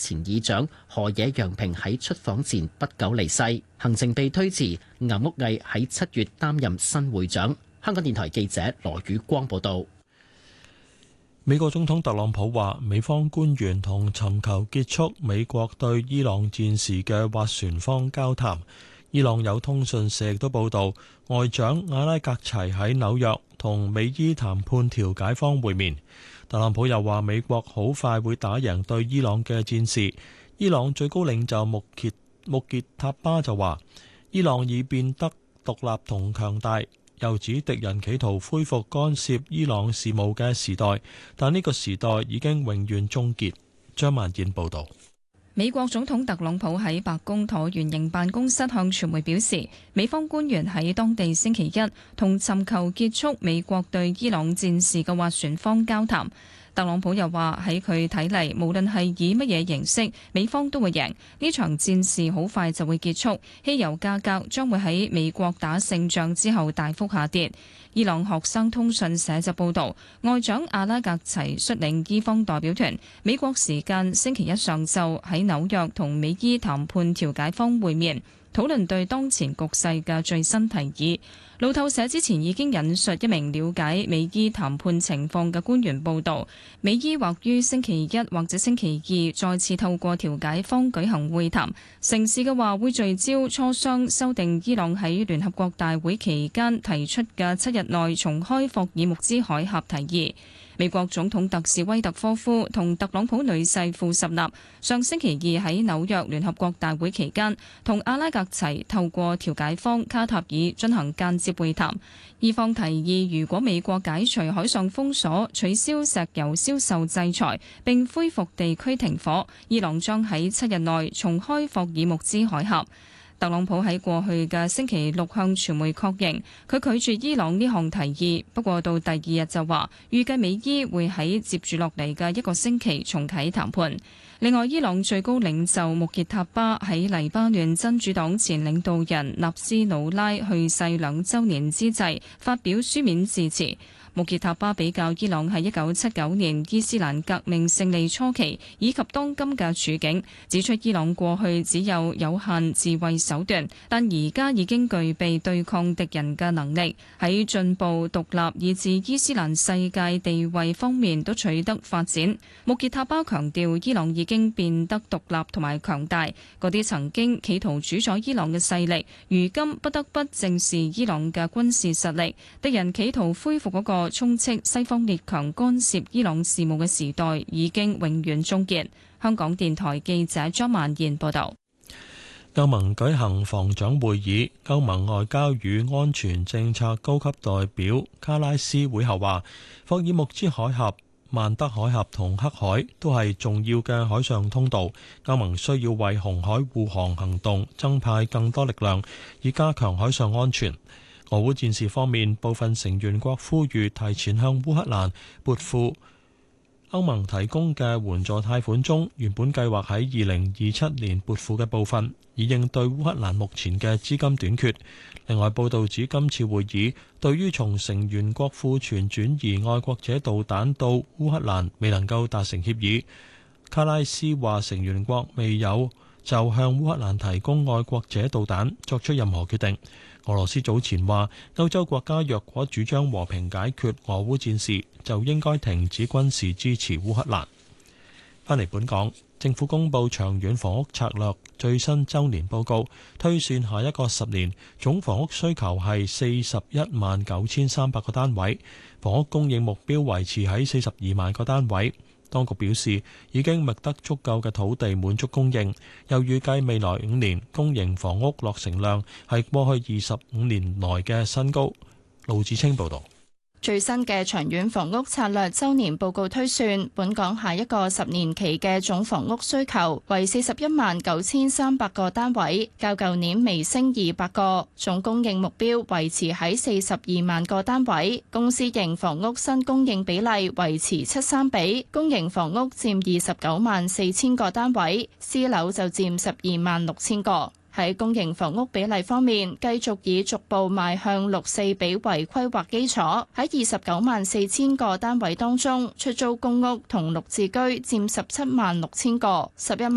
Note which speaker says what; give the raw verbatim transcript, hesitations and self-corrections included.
Speaker 1: 前議長河野洋平喺出訪前不久離世，行程被推遲。岩屋毅喺七月擔任新會長。香港電台記者羅宇光報道。
Speaker 2: 美國總統特朗普話，美方官員同尋求結束美國對伊朗戰事嘅斡旋方交談。伊朗有通訊社亦都報道，外長阿拉格齊喺紐約同美伊談判調解方會面。特朗普又話，美國好快會打贏對伊朗嘅戰事。伊朗最高領袖穆傑穆傑塔巴就話，伊朗已變得獨立同強大。又指敵人企圖恢復干涉伊朗事務嘅時代，但呢個時代已經永遠終結。張曼燕報導。
Speaker 3: 美國總統特朗普喺白宮橢圓形辦公室向傳媒表示，美方官員喺當地星期一同尋求結束美國對伊朗戰事嘅斡旋方交談。特朗普又話，喺佢睇嚟，無論係以乜嘢形式，美方都會贏。呢場戰事好快就會結束，汽油價格將會喺美國打勝仗之後大幅下跌。伊朗學生通訊社就報導，外長阿拉格齊率領伊方代表團，美國時間星期一上晝喺紐約同美伊談判調解方會面，討論對當前局勢嘅最新提議。路透社之前已經引述一名了解美伊談判情況嘅官員報導，美伊或於星期一或者星期二再次透過調解方舉行會談，成事嘅話會聚焦磋商修訂伊朗喺聯合國大會期間提出嘅七日內重開霍爾木茲海峽提議。美國總統特使威特科夫同特朗普女婿庫什納上星期二喺紐約聯合國大會期間，同阿拉格齊透過調解方卡塔爾進行間接會談。伊方提議，如果美國解除海上封鎖、取消石油銷售制裁並恢復地區停火，伊朗將喺七日內重開霍爾木茲海峽。特朗普喺過去嘅星期六向傳媒確認，佢拒絕伊朗呢項提議。不過到第二日就話，預計美伊會喺接住落嚟嘅一個星期重啟談判。另外，伊朗最高領袖穆傑塔巴喺黎巴嫩真主黨前領導人納斯魯拉去世兩週年之際，發表書面致辭。穆傑塔巴比較伊朗喺一九七九年伊斯蘭革命勝利初期以及當今嘅處境，指出伊朗過去只有有限自衛手段，但而家已經具備對抗敵人嘅能力，喺進步、獨立以至伊斯蘭世界地位方面都取得發展。穆傑塔巴強調，伊朗已經變得獨立同埋強大，嗰啲曾經企圖主宰伊朗嘅勢力，如今不得不正視伊朗嘅軍事實力，敵人企圖恢復嗰個充斥西方列強干涉伊朗事務嘅時代已經永遠終結。香港電台記者張曼燕報道。
Speaker 2: 歐盟舉行防長會議，歐盟外交與安全政策高級代表卡拉斯會後話，霍爾木茲海峽、曼德海峽同黑海都係重要嘅海上通道，歐盟需要為紅海護航行動增派更多力量，以加強海上安全。俄烏戰事方面，部分成員國呼籲提前向烏克蘭撥付歐盟提供嘅援助貸款中，原本計劃喺二零二七年撥付嘅部分，以應對烏克蘭目前嘅資金短缺。另外，報道指今次會議對於從成員國庫存轉移愛國者導彈到烏克蘭未能夠達成協議。卡拉斯話，成員國未有就向烏克蘭提供愛國者導彈作出任何決定。俄羅斯早前話，歐洲國家若果主張和平解決俄烏戰事，就應該停止軍事支持烏克蘭。返嚟本港，政府公布長遠房屋策略最新週年報告，推算下一個十年總房屋需求係四十一萬九千三百個單位，房屋供應目標維持喺四十二萬個單位。當局表示，已經覓得足夠嘅土地滿足供應，又預計未來五年公營房屋落成量係過去二十五年來嘅新高。盧志清報導。
Speaker 4: 最新嘅長遠房屋策略週年報告推算，本港下一個十年期嘅總房屋需求為四十一萬九千三百個單位，較舊年微升二百個，總供應目標維持喺四十二萬個單位。公私營房屋新供應比例維持七三比，公營房屋佔二十九萬四千個單位，私樓就佔十二萬六千個。喺公營房屋比例方面，繼續以逐步邁向六四比為規劃基礎，喺二十九萬四千個單位當中，出租公屋同綠置居佔十七萬六千個，十一萬